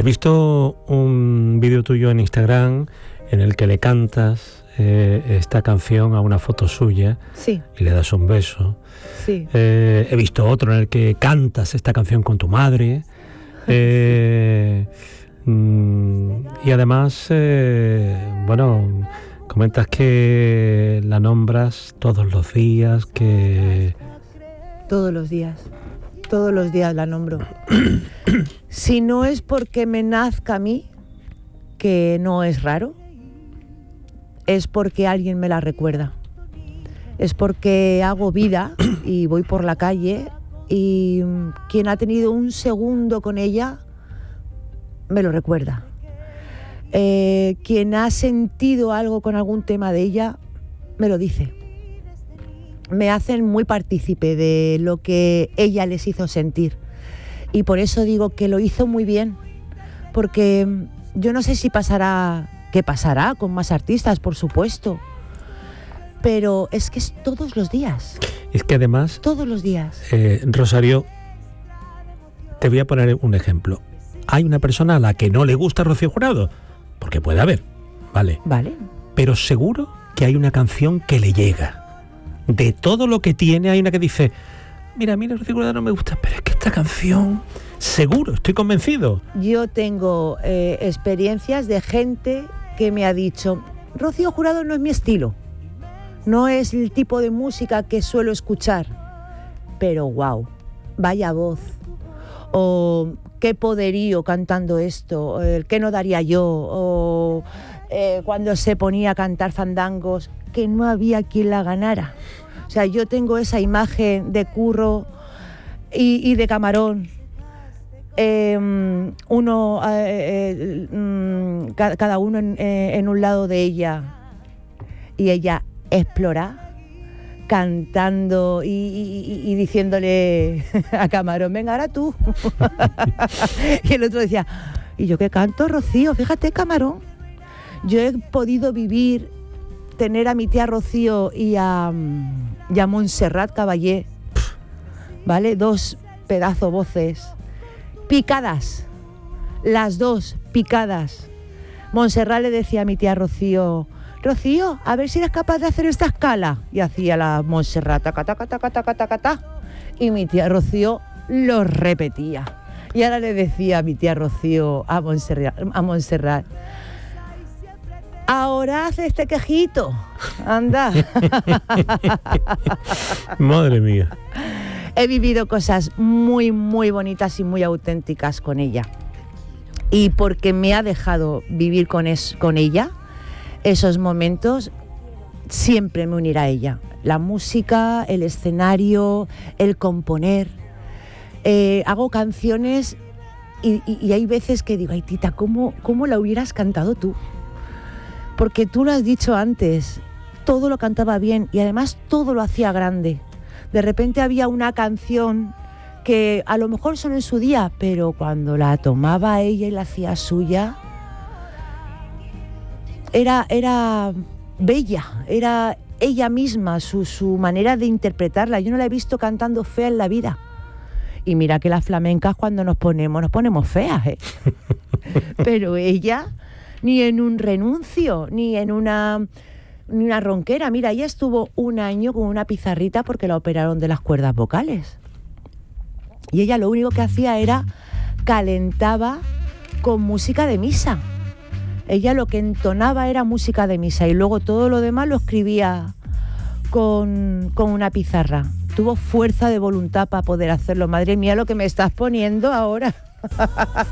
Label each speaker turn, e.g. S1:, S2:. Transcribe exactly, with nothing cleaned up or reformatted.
S1: visto un vídeo tuyo en Instagram en el que le cantas eh, esta canción a una foto suya.
S2: Sí.
S1: Y le das un beso.
S2: Sí.
S1: Eh, he visto otro en el que cantas esta canción con tu madre. Eh, mm, y además, eh, bueno, comentas que la nombras todos los días, que...
S2: Todos los días. Todos los días la nombro. Si no es porque me nazca a mí, que no es raro, es porque alguien me la recuerda. Es porque hago vida y voy por la calle y quien ha tenido un segundo con ella me lo recuerda. Eh, quien ha sentido algo con algún tema de ella me lo dice. Me hacen muy partícipe de lo que ella les hizo sentir. Y por eso digo que lo hizo muy bien, porque yo no sé si pasará, qué pasará con más artistas, por supuesto, pero es que es todos los días.
S1: Es que además...
S2: Todos los días.
S1: Eh, Rosario, te voy a poner un ejemplo. Hay una persona a la que no le gusta Rocío Jurado, porque puede haber, ¿vale?
S2: Vale.
S1: Pero seguro que hay una canción que le llega. De todo lo que tiene, hay una que dice... Mira, mira, Rocío Jurado no me gusta, pero es que esta canción, seguro, estoy convencido.
S2: Yo tengo eh, experiencias de gente que me ha dicho, Rocío Jurado no es mi estilo, no es el tipo de música que suelo escuchar, pero wow, vaya voz, o qué poderío cantando esto, el qué no daría yo, o eh, cuando se ponía a cantar fandangos, que no había quien la ganara. O sea, yo tengo esa imagen de Curro y, y de Camarón, eh, uno, eh, eh, cada uno en, eh, en un lado de ella, y ella explora, cantando y, y, y diciéndole a Camarón, venga, ahora tú. Y el otro decía, ¿y yo qué canto, Rocío? Fíjate, Camarón, yo he podido vivir, tener a mi tía Rocío y a, y a Montserrat Caballé, ¿vale? Dos pedazos voces picadas, las dos picadas. Montserrat le decía a mi tía Rocío, Rocío, a ver si eres capaz de hacer esta escala. Y hacía la Montserrat, taca, taca, taca, taca, taca, taca, y mi tía Rocío lo repetía. Y ahora le decía a mi tía Rocío a Montserrat, a Montserrat, ahora haz este quejito, anda.
S1: Madre mía.
S2: He vivido cosas muy, muy bonitas y muy auténticas con ella. Y porque me ha dejado vivir con, es, con ella, esos momentos, siempre me unirá a ella. La música, el escenario, el componer. Eh, hago canciones y, y, y hay veces que digo, ay, Tita, ¿cómo, cómo la hubieras cantado tú? Porque tú lo has dicho antes, todo lo cantaba bien y además todo lo hacía grande. De repente había una canción que a lo mejor sonó en su día, pero cuando la tomaba ella y la hacía suya, era, era bella, era ella misma, su, su manera de interpretarla. Yo no la he visto cantando fea en la vida. Y mira que las flamencas cuando nos ponemos, nos ponemos feas, ¿eh? Pero ella... ni en un renuncio, ni en una, ni una ronquera. Mira, ella estuvo un año con una pizarrita porque la operaron de las cuerdas vocales. Y ella lo único que hacía era calentaba con música de misa. Ella lo que entonaba era música de misa y luego todo lo demás lo escribía con, con una pizarra. Tuvo fuerza de voluntad para poder hacerlo. Madre mía, lo que me estás poniendo ahora.